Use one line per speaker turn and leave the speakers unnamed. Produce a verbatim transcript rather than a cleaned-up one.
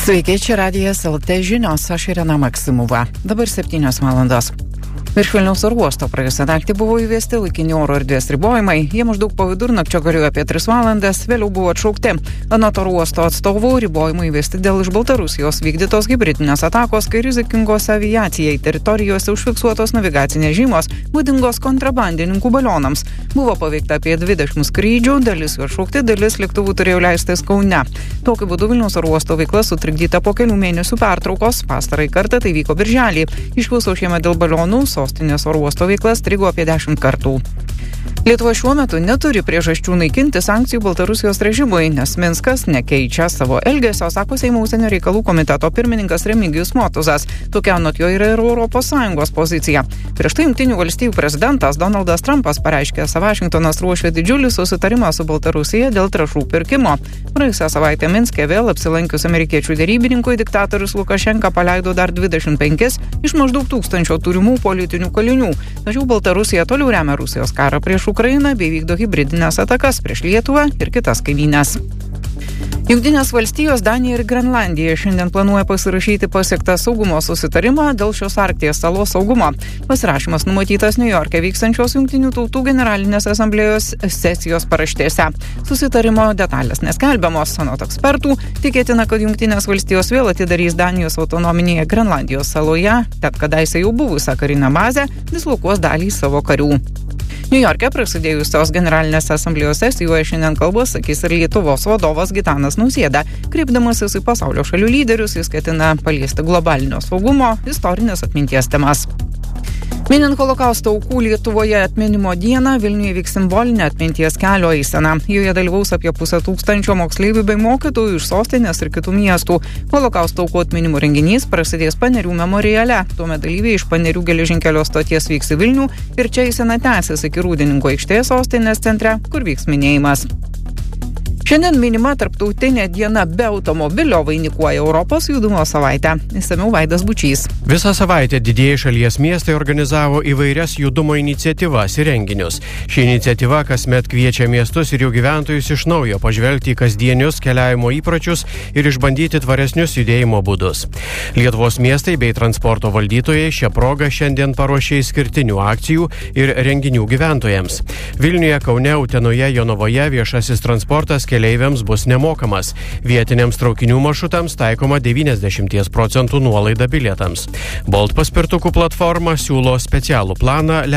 Sveiki, čia Radijas L T žinios, aš Irena Maksimova. Dabar septynios valandos. Virš Vilniaus oro uosto praėjusią naktį buvo įvesti laikini oro erdvės ribojimai. Jie maždaug po vidurnakčio galėjo apie tris valandas, vėliau buvo atšaukti. Anot oro uosto atstovų ribojimai įvesti dėl iš Baltarusijos vykdytos hibridinės atakos, kai rizikingos aviacijai teritorijose užfiksuotos navigacinės žymos, būdingos kontrabandininkų balionams. Buvo paveikta apie dvidešimt skrydžių, dalis jų atšaukti, dalis lėktuvų turėjo leistis Kaune. Tokiu būdu Vilniaus oro uosto veikla sutrikdyta po kelių mėnesių pertraukos. Pastarąjį kartą tai vyko birželį. Iš viso šiemet dėl balionų sostinės oro uosto veikla strigo apie dešimt kartų. Lietuva šiuo metu neturi priežasčių naikinti sankcijų Baltarusijos režimui, nes Minskas nekeičia savo elgesio, sako Seimo užsienio reikalų komiteto pirmininkas Remigijus Motuzas. Tokia anot jo yra ir Europos Sąjungos pozicija. Prieš tai Jungtinių valstijų prezidentas Donaldas Trumpas pareiškė, kad Vašingtonas ruošia didžiulį susitarimą su Baltarusija dėl trąšų pirkimo. Praėjusią savaitę Minske vėl apsilankius amerikiečių derybininkui diktatorius Lukašenka paleido dar dvidešimt penkis iš maždaug tūkstančio turimų politinių kalinių. Tačiau Baltarusija toliau remia Rusijos karą prieš Ukrainą bei vykdo hibridinės atakas prieš Lietuvą ir kitas kaimynes. Jungtinės valstijos, Danija ir Grenlandija šiandien planuoja pasirašyti pasiektą saugumo susitarimą dėl šios Arkties salos saugumo. Pasirašymas numatytas Niujorke vykstančios Jungtinių tautų generalinės asamblėjos sesijos paraštėse. Susitarimo detalės neskelbiamos, anot ekspertų, tikėtina, kad Jungtinės valstijos vėl atidarys Danijos autonominėje Grenlandijos saloje, tad kadaise jau buvusią karinę bazę, dislokuos dalį savo karių. Niujorke prasidėjusios generalinės asamblėjos sesijoje šiandien kalbos sakys ir Lietuvos vadovas Gitanas Nausėda. Kreipdamasis į pasaulio šalių lyderius, jis ketina paliesti globalinio saugumo, istorinės atminties temas. Minint holokausto aukų Lietuvoje atminimo dieną, Vilniuje vyks simbolinė atminties kelio eisena. Joje dalyvaus apie pusę tūkstančio moksleivių bei mokytojų iš sostinės ir kitų miestų. Holokausto aukų atminimo renginys prasidės Panerių memoriale. Tuomet dalyviai iš Panerių geležinkelio stoties vyks į Vilnių ir čia eisena tęsis iki Rūdininkų aikštės sostinės centre, kur vyks minėjimas. Šiandien minima tarptautinė diena be automobilio vainikuoja Europos judumo savaitę. Išsamiau Vaidas Bučys.
Visą savaitę didieji šalies miestai organizavo įvairias judumo iniciatyvas ir renginius. Ši iniciatyva kasmet kviečia miestus ir jų gyventojus iš naujo pažvelgti į kasdienius keliavimo įpročius ir išbandyti tvaresnius judėjimo būdus. Lietuvos miestai bei transporto valdytojai šią progą šiandien paruošė išskirtinių akcijų ir renginių gyventojams. Vilniuje, Kaune, Utenoje, Jonavoje viešasis transportas keleiviams bus nemokamas. Vietiniams traukinių maršrutams taikoma devyniasdešimt procentų nuolaida bilietams. Bolt paspirtukų platforma siūlo specialų planą